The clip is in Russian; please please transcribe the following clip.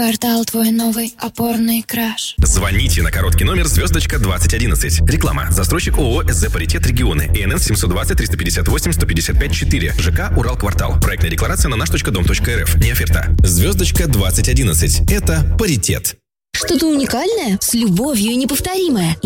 Квартал твой новый опорный краш. Звоните на короткий номер звездочка 2011. Реклама. Застройщик ООО СЗ «Паритет Регионы». ИНН 720-358-155-4. ЖК «Урал-Квартал». Проектная декларация на наш.дом.рф. Не оферта. Звездочка 2011. Это «Паритет». Что-то уникальное, с любовью и неповторимое.